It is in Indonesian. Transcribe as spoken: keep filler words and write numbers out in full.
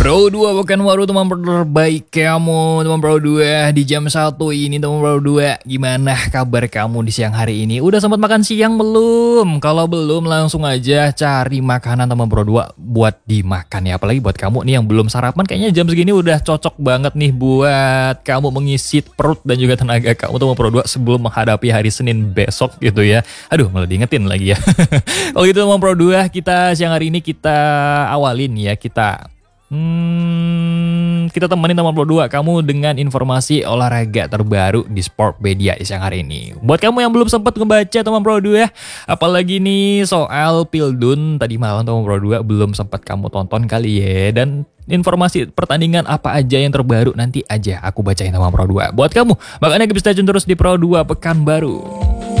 Pro dua bukan baru teman terbaik kamu, teman Pro dua di jam satu ini teman Pro dua. Gimana kabar kamu di siang hari ini? Udah sempat makan siang belum? Kalau belum langsung aja cari makanan teman Pro dua buat dimakan ya. Apalagi buat kamu nih yang belum sarapan, kayaknya jam segini udah cocok banget nih buat kamu mengisi perut dan juga tenaga kamu teman Pro dua sebelum menghadapi hari Senin besok gitu ya. Aduh, malah diingetin lagi ya. Kalau gitu teman Pro dua, kita siang hari ini kita awalin ya, kita Hmm, kita temenin teman Pro dua kamu dengan informasi olahraga terbaru di Sportpedia siang hari ini. Buat kamu yang belum sempat ngebaca teman Pro dua, apalagi nih soal Pildun tadi malam teman Pro dua belum sempat kamu tonton kali ya. Dan informasi pertandingan apa aja yang terbaru nanti aja aku bacain teman Pro dua buat kamu. Makanya bisa stay tune terus di Pro dua Pekanbaru.